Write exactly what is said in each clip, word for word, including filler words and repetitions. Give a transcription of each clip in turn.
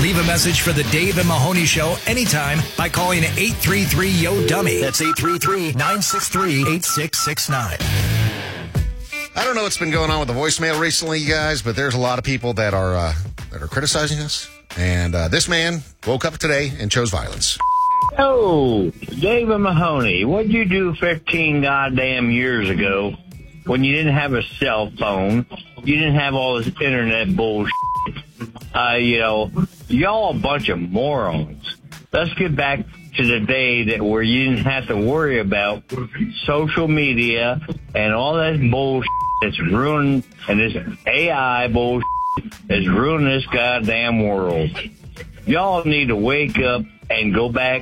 Leave a message for the Dave and Mahoney Show anytime by calling eight three three, Y O, Dummy. That's eight three three, nine six three, eight six six nine. I don't know what's been going on with the voicemail recently, you guys, but there's a lot of people that are uh, that are criticizing us. And uh, this man woke up today and chose violence. Oh, David Mahoney, what'd you do fifteen goddamn years ago when you didn't have a cell phone? You didn't have all this internet bullshit. Uh, you know, y'all a bunch of morons. Let's get back to the day that where you didn't have to worry about social media and all that bullshit that's ruined, and this A I bullshit that's ruining this goddamn world. Y'all need to wake up and go back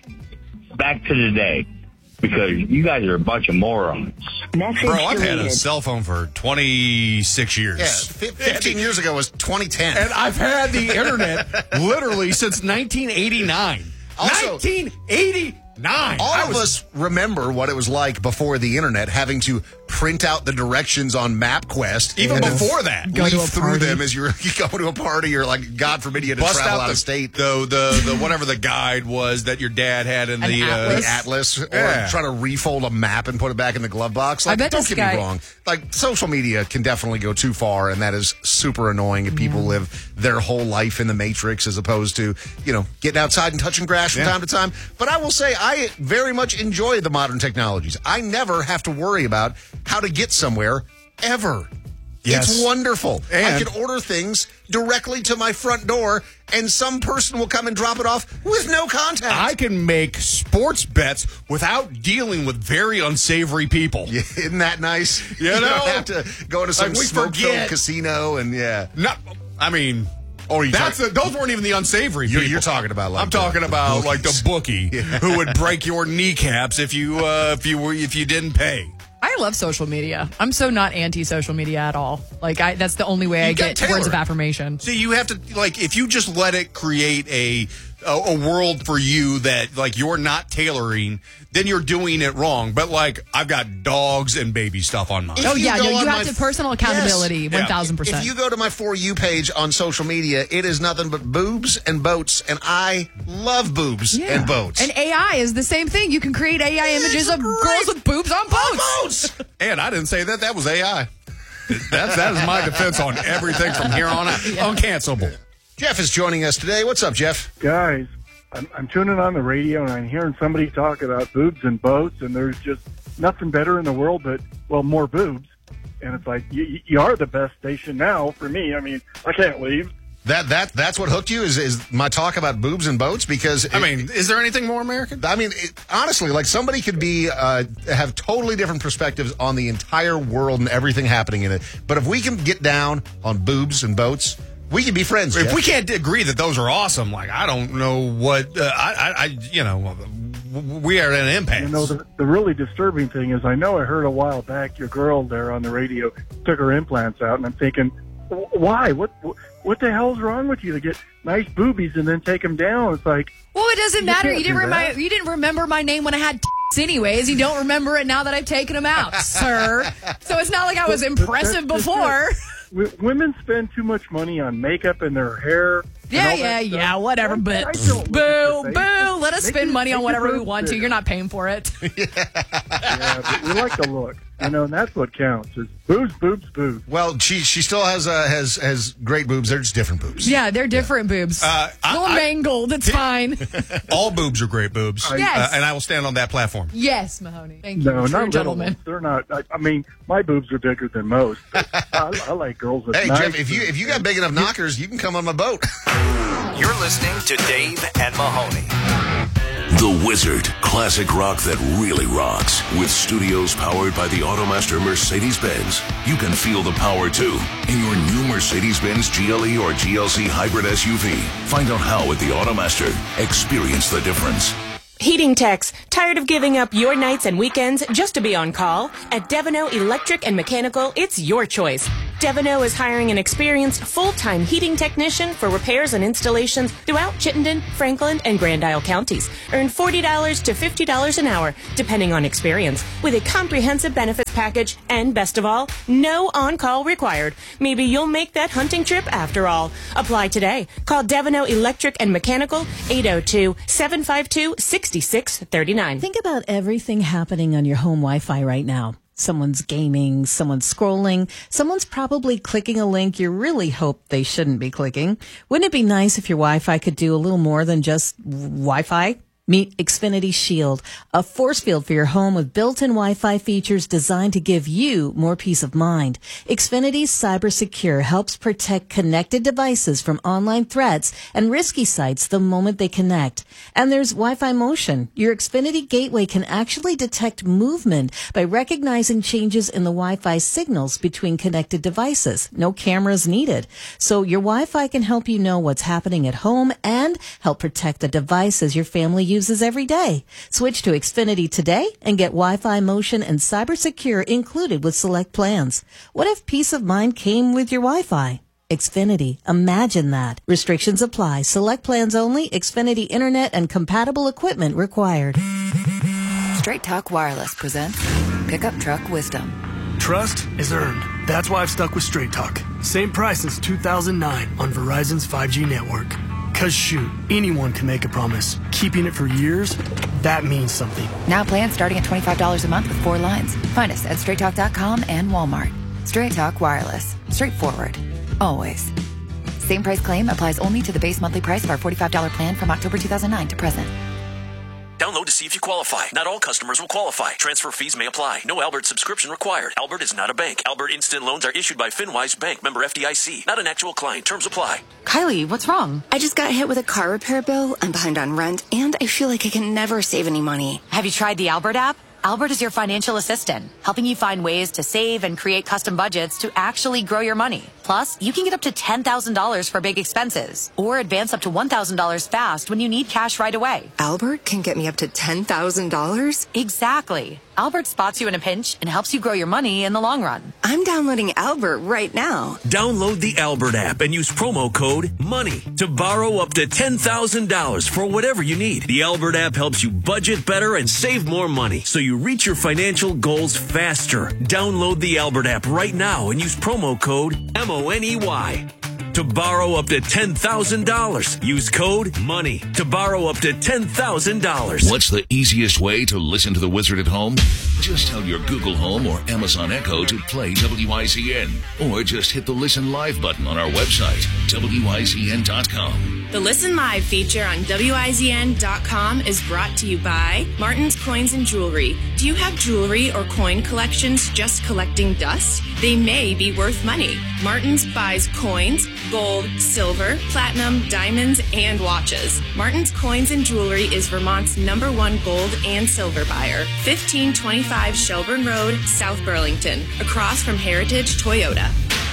back to the day, because you guys are a bunch of morons. Message Bro, I've deleted. had a cell phone for twenty-six years. Yeah, fi- fifteen years ago was twenty ten. And I've had the internet literally since nineteen eighty-nine. Also- nineteen eighty-nine. All I of was- us remember what it was like before the internet, having to print out the directions on MapQuest. Even and then before that. Go to leaf a through party. them as you're, you go to a party, or like, God forbid you had to Bust travel out out the of state. The, the, the whatever the guide was that your dad had in An the atlas. The atlas, or Yeah. try to refold a map and put it back in the glove box. Like, I bet don't this get guy- me wrong. Like, social media can definitely go too far, and that is super annoying if people live their whole life in the Matrix as opposed to, you know, getting outside and touching grass from Yeah. time to time. But I will say, I very much enjoy the modern technologies. I never have to worry about how to get somewhere, ever. Yes. It's wonderful. I And- can order things directly to my front door, and some person will come and drop it off with no contact. I can make sports bets without dealing with very unsavory people. Yeah, isn't that nice? You don't know? have to go to some Like, we smoke-filled forget. casino, and yeah. Not, I mean, Or you that's talk- the, those weren't even the unsavory You're- people. you're talking about, like, I'm the- talking the about like bookies. the bookie who would break your kneecaps if you uh, if you were if you didn't pay. I love social media. I'm so not anti-social media at all. Like, I, that's the only way I You got get Taylor. words of affirmation. So you have to, like, if you just let it create a, a a world for you that, like, you're not tailoring, then you're doing it wrong. But, like, I've got dogs and baby stuff on mine. If Oh, you yeah, go no, you on have my to f- personal accountability, Yes. one thousand percent. If you go to my For You page on social media, it is nothing but boobs and boats, and I love boobs and boats. And A I is the same thing. You can create A I images of great. girls with boobs on boats. boats! And I didn't say that. That was A I. That's, that is my defense on everything from here on out. Uncancelable. Jeff is joining us today. What's up, Jeff? Guys, I'm, I'm tuning on the radio and I'm hearing somebody talk about boobs and boats, and there's just nothing better in the world but, well, more boobs. And it's like, you, you are the best station now for me. I mean, I can't leave. That that that's what hooked you is is my talk about boobs and boats, because I it- mean, is there anything more American? I mean, it, honestly, like, somebody could be uh, have totally different perspectives on the entire world and everything happening in it. But if we can get down on boobs and boats, we can be friends. If Jeff. we can't agree that those are awesome, like, I don't know what, uh, I, I, I, you know, we are at an impasse. You know, the, the really disturbing thing is I know I heard a while back your girl there on the radio took her implants out, and I'm thinking, "Wh- why? What what the hell's wrong with you to get nice boobies and then take them down? It's like, Well, it doesn't You matter. can't You didn't do that. remind. You didn't remember my name when I had tits anyways. You don't remember it now that I've taken them out, sir. So it's not like I was But- but impressive that's just before. w- women spend too much money on makeup and their hair. and Yeah, all yeah, that yeah, stuff. whatever. I- But I don't look boo, at your boo. face. Let us Make spend your- money on make whatever your we boobs want to. bigger. You're not paying for it. Yeah, but we like the look, you know, and that's what counts. Is boobs, boobs, boobs. well, she she still has uh, has has great boobs. They're just different boobs. Yeah, they're different boobs. Uh, I- a little I- mangled. It's fine. All boobs are great boobs. Yes. Uh, and I will stand on that platform. Yes, Mahoney. Thank you. No, True not little gentleman. ones. They're not. I, I mean, my boobs are bigger than most. But I, I like girls with Hey, nice Jeff, if you if you got big enough knockers, you can come on my boat. You're listening to Dave and Mahoney. The Wizard, classic rock that really rocks. With studios powered by the Automaster Mercedes-Benz. You can feel the power, too, in your new Mercedes-Benz G L E or G L C hybrid S U V. Find out how at the Automaster. Experience the difference. Heating techs, tired of giving up your nights and weekends just to be on call? At Devino Electric and Mechanical, it's your choice. Devino is hiring an experienced full-time heating technician for repairs and installations throughout Chittenden, Franklin, and Grand Isle counties. Earn forty dollars to fifty dollars an hour, depending on experience, with a comprehensive benefits package, and best of all, no on-call required. Maybe you'll make that hunting trip after all. Apply today. Call Devino Electric and Mechanical, eight oh two, seven five two, six six three nine. Think about everything happening on your home Wi-Fi right now. Someone's gaming, someone's scrolling, someone's probably clicking a link you really hope they shouldn't be clicking. Wouldn't it be nice if your Wi-Fi could do a little more than just Wi-Fi? Meet Xfinity Shield, a force field for your home with built-in Wi-Fi features designed to give you more peace of mind. Xfinity's Cyber Secure helps protect connected devices from online threats and risky sites the moment they connect. And there's Wi-Fi Motion. Your Xfinity gateway can actually detect movement by recognizing changes in the Wi-Fi signals between connected devices. No cameras needed. So your Wi-Fi can help you know what's happening at home and help protect the devices your family uses uses every day. Switch to Xfinity today and get Wi-Fi Motion and Cyber Secure included with select plans. What if peace of mind came with your Wi-Fi? Xfinity. Imagine that. Restrictions apply. Select plans only. Xfinity Internet and compatible equipment required. Straight Talk Wireless presents Pickup Truck Wisdom. Trust is earned. That's why I've stuck with Straight Talk. Same price since two thousand nine on Verizon's five G network. Cause shoot, anyone can make a promise. Keeping it for years, that means something. Now plans starting at twenty-five dollars a month with four lines. Find us at straight talk dot com and Walmart. Straight Talk Wireless. Straightforward. Always. Same price claim applies only to the base monthly price of our forty-five dollars plan from October two thousand nine to present. Download to see if you qualify. Not all customers will qualify. Transfer fees may apply. No Albert subscription required. Albert is not a bank. Albert Instant Loans are issued by FinWise Bank, member F D I C. Not an actual client. Terms apply. Kylie, what's wrong? I just got hit with a car repair bill. I'm behind on rent, and I feel like I can never save any money. Have you tried the Albert app? Albert is your financial assistant, helping you find ways to save and create custom budgets to actually grow your money. Plus, you can get up to ten thousand dollars for big expenses or advance up to one thousand dollars fast when you need cash right away. Albert can get me up to ten thousand dollars? Exactly. Albert spots you in a pinch and helps you grow your money in the long run. I'm downloading Albert right now. Download the Albert app and use promo code MONEY to borrow up to ten thousand dollars for whatever you need. The Albert app helps you budget better and save more money so you reach your financial goals faster. Download the Albert app right now and use promo code M O N E Y. To borrow up to ten thousand dollars, use code MONEY to borrow up to ten thousand dollars. What's the easiest way to listen to The Wizard at home? Just tell your Google Home or Amazon Echo to play W I Z N. Or just hit the Listen Live button on our website, W I Z N dot com. The Listen Live feature on W I Z N dot com is brought to you by Martin's Coins and Jewelry. Do you have jewelry or coin collections just collecting dust? They may be worth money. Martin's buys coins, gold, silver, platinum, diamonds, and watches. Martin's Coins and Jewelry is Vermont's number one gold and silver buyer. fifteen twenty-five Shelburne Road, South Burlington, across from Heritage Toyota.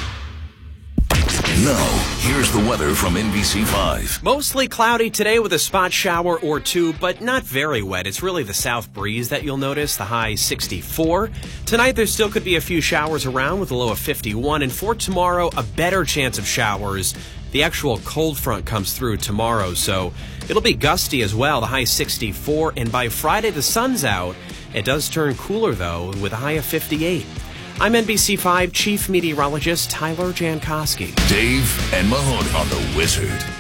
Now, here's the weather from N B C five. Mostly cloudy today with a spot shower or two, but not very wet. It's really the south breeze that you'll notice, the high sixty-four. Tonight, there still could be a few showers around with a low of fifty-one. And for tomorrow, a better chance of showers. The actual cold front comes through tomorrow, so it'll be gusty as well, the high sixty-four. And by Friday, the sun's out. It does turn cooler, though, with a high of fifty-eight. I'm N B C five Chief Meteorologist Tyler Jankowski. Dave and Mahoney on The Wizard.